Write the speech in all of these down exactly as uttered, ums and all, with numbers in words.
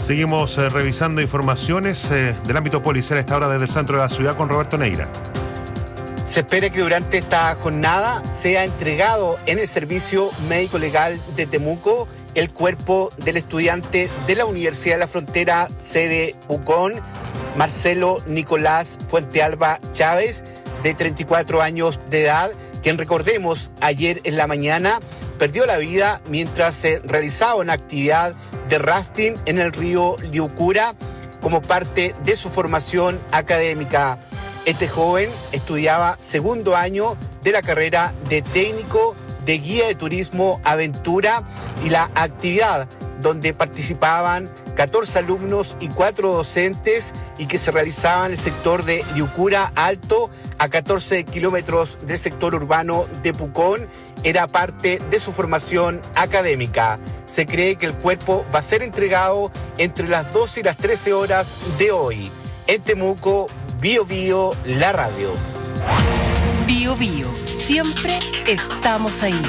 Seguimos eh, revisando informaciones eh, del ámbito policial a esta hora desde el centro de la ciudad con Roberto Neira. Se espera que durante esta jornada sea entregado en el Servicio Médico Legal de Temuco el cuerpo del estudiante de la Universidad de la Frontera, sede Pucón, Marcelo Nicolás Fuentealba Chávez, de treinta y cuatro años de edad, quien, recordemos, ayer en la mañana perdió la vida mientras se realizaba una actividad de rafting en el río Liucura como parte de su formación académica. Este joven estudiaba segundo año de la carrera de técnico de guía de turismo aventura, y la actividad donde participaban catorce alumnos y cuatro docentes y que se realizaba en el sector de Liucura Alto, a catorce kilómetros del sector urbano de Pucón, era parte de su formación académica. Se cree que el cuerpo va a ser entregado entre las doce y las trece horas de hoy. En Temuco, Bio Bio, la radio. Bio Bio, siempre estamos ahí.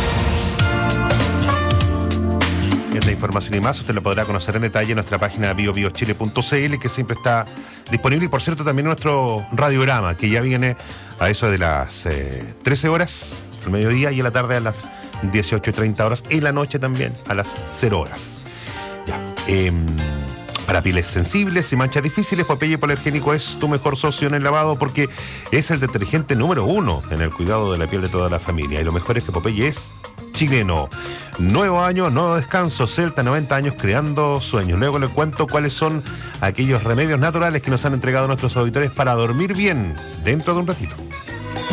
Esta información y más usted la podrá conocer en detalle en nuestra página bio bio chile punto c l, que siempre está disponible, y por cierto también nuestro radiograma, que ya viene a eso de las eh, trece horas al mediodía, y en la tarde a las dieciocho y treinta horas, y en la noche también a las cero horas. Ya. Eh, Para pieles sensibles y manchas difíciles, Popeye Hipoalergénico es tu mejor socio en el lavado, porque es el detergente número uno en el cuidado de la piel de toda la familia. Y lo mejor es que Popeye es chileno. Nuevo año, nuevo descanso. Celta, noventa años creando sueños. Luego les cuento cuáles son aquellos remedios naturales que nos han entregado nuestros auditores para dormir bien dentro de un ratito.